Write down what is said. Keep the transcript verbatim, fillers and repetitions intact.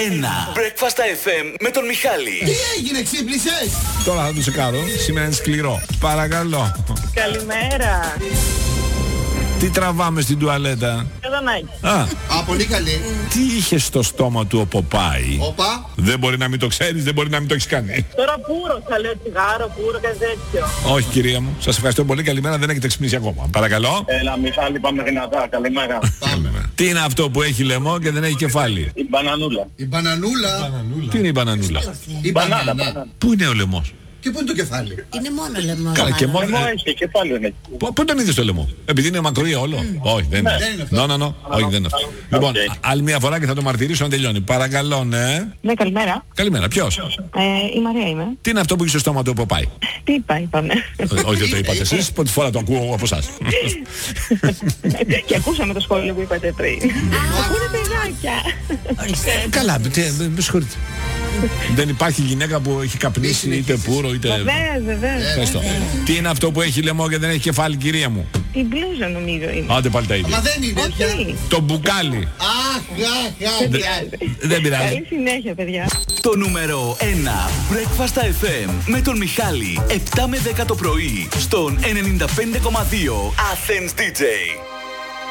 ένα. Breakfast εφ εμ με τον Μιχάλη. Τι έγινε, ξύπνησες? Τώρα θα το τσεκάρω. Σήμερα είναι σκληρό. Παρακαλώ. Καλημέρα. Τι τραβάμε στην τουαλέτα? Καδανάκι. Α, Α, πολύ καλή. τι είχε στο στόμα του ο Ποπάι? Όπα. Δεν μπορεί να μην το ξέρεις, δεν μπορεί να μην το έχεις κάνει. Τώρα πουρο θα λέω, τσιγάρο, πουρο, κάτι τέτοιο. Όχι, κυρία μου. Σας ευχαριστώ πολύ. Καλημέρα. Δεν έχετε ξυπνήσει ακόμα. Παρακαλώ. Έλα, Μιχάλη, πάμε δυνατά. Καλημέρα. Καλημέρα. Τι είναι αυτό που έχει λαιμό και δεν έχει κεφάλι? Η μπανανούλα. Η μπανανούλα. Τι είναι η μπανανούλα? Η Μπανάνα, μπανάνα. μπανάνα. Πού είναι ο λαιμός? Και πού είναι το κεφάλι? Είναι μόνο λαιμό. Καλά, και μόνο. Λαιμό έχει, κεφάλι είναι. Πού πού τον είδες το λαιμό? Επειδή είναι μακρύ όλο. Όχι, δεν είναι. δεν είναι αυτό. No, no, no. Όχι, δεν είναι αυτό. Λοιπόν, Οκ. α- άλλη μια φορά και θα το μαρτυρήσω να τελειώνει. Παρακαλώ, ναι. Ναι, καλημέρα. Καλημέρα. Ποιος? Ε, η Μαρία είμαι. Τι είναι αυτό που έχει στο στόμα του ο Ποπάι? Τι είπα, είπαμε. Όχι, δεν το είπατε εσείς. Πρώτη φορά το ακούω από εσάς. Και ακούσαμε το σχόλιο που είπατε πριν. Ακούνε παιδάκια. Καλά, τι- με συγχωρείτε. Δεν υπάρχει γυναίκα που έχει καπνίσει είτε πουρο είτε... Βεβαίως, βεβαίως. Ευχαριστώ. Τι είναι αυτό που έχει λαιμό και δεν έχει κεφάλι, κυρία μου? Η μπλούζα νομίζω είναι. Άντε πάλι τα Μα ίδια. δεν είναι πια. Όχι. Το μπουκάλι. Αχ, αχ, αχ. Δεν πειράζει. Καλή συνέχεια, παιδιά. Το νούμερο ένα Breakfast εφ εμ με τον Μιχάλη. επτά με δέκα το πρωί στον ενενήντα πέντε κόμμα δύο Athens ντι τζέι.